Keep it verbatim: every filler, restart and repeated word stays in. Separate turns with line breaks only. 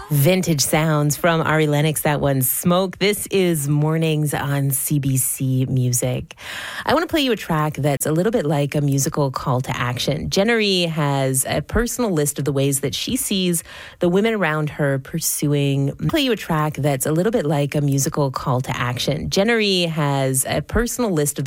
Vintage sounds from Ari Lennox. That one, Smoke. This is Mornings on C B C Music. I want to play you a track that's a little bit like a musical call to action. Jennery has a personal list of the ways that she sees the women around her pursuing. I'll play you a track that's a little bit like a musical call to action. Jennery has a personal list of the